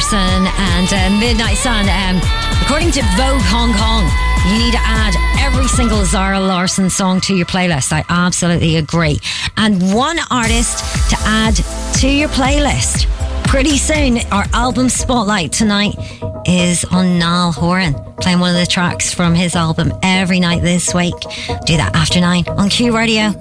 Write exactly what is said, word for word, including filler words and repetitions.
Larsson and uh, Midnight Sun. Um, according to Vogue Hong Kong, you need to add every single Zara Larsson song to your playlist. I absolutely agree. And one artist to add to your playlist pretty soon. Our album spotlight tonight is on Niall Horan, playing one of the tracks from his album every night this week. Do that after nine on Q Radio.